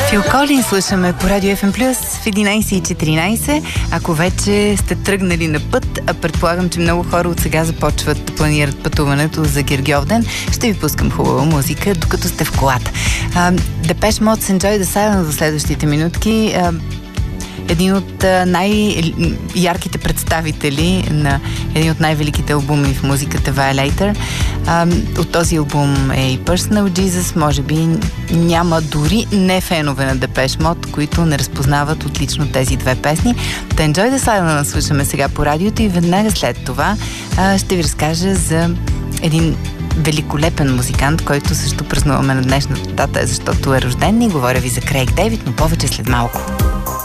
Фил Колин слушаме по Радио FM+, в 11:14. Ако вече сте тръгнали на път, а предполагам, че много хора от сега започват да планират пътуването за Гергьовден, ще ви пускам хубава музика, докато сте в колата. Depeche Mode с Enjoy the Silence за следващите минутки. Един от най-ярките представители на един от най-великите албуми в музиката, Violator. От този албум е и Personal Jesus. Може би няма дори не фенове на Depeche Mode, които не разпознават отлично тези две песни. Да, Enjoy the Silence слушаме сега по радиото и веднага след това ще ви разкажа за един великолепен музикант, който също празнуваме на днешната дата, защото е рожден, и говоря ви за Крейг Дейвид, но повече след малко.